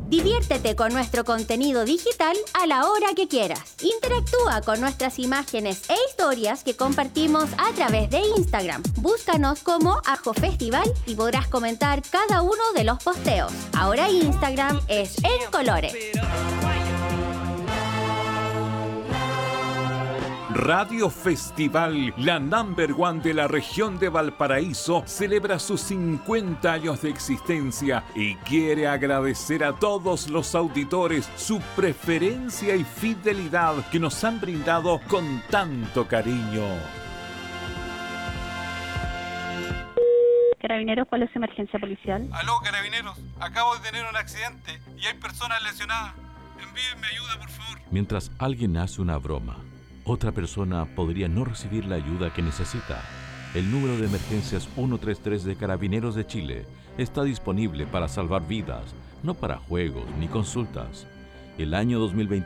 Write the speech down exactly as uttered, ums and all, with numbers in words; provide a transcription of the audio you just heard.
Diviértete con nuestro contenido digital a la hora que quieras. Interactúa con nuestras imágenes e historias que compartimos a través de Instagram. Búscanos como Ajo Festival y podrás comentar cada uno de los posteos. Ahora Instagram es en colores. Radio Festival, la number one de la región de Valparaíso, celebra sus cincuenta años de existencia y quiere agradecer a todos los auditores su preferencia y fidelidad que nos han brindado con tanto cariño. Carabineros, ¿cuál es su emergencia policial? Aló, Carabineros, acabo de tener un accidente y hay personas lesionadas. Envíenme ayuda, por favor. Mientras alguien hace una broma, otra persona podría no recibir la ayuda que necesita. El número de emergencias ciento treinta y tres de Carabineros de Chile está disponible para salvar vidas, no para juegos ni consultas. El año dos mil veinte